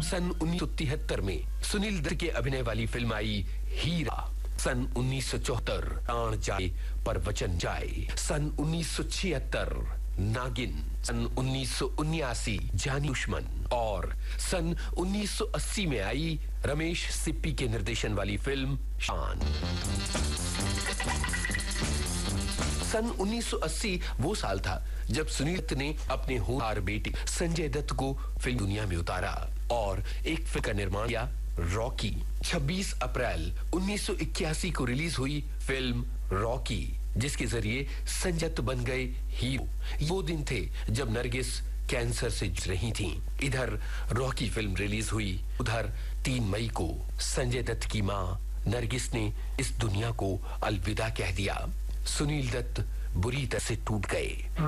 सन 1973 में सुनील दत्त के अभिनय वाली फिल्म आई हीरा। सन 1974 प्राण जाए पर वचन जाए। सन 1976 नागिन। सन 1979 जानी दुश्मन। और सन 1980 में आई रमेश सिप्पी के निर्देशन वाली फिल्म शान। सन 1980 वो साल था जब सुनील दत्त ने अपने होनहार बेटे संजय दत्त को फिल्म दुनिया में उतारा और एक फिल्म का निर्माण किया, रॉकी। 26 अप्रैल 1981 को रिलीज हुई फिल्म रॉकी, जिसके जरिए संजय दत्त बन गए हीरो। वो दिन थे जब नरगिस कैंसर से जूझ रही थीं। इधर रॉकी फिल्म रिलीज हुई, उधर 3 मई को संजय दत्त की मां नरगिस ने इस दुनिया को अलविदा कह दिया। सुनील दत्त बुरी तरह से टूट गए।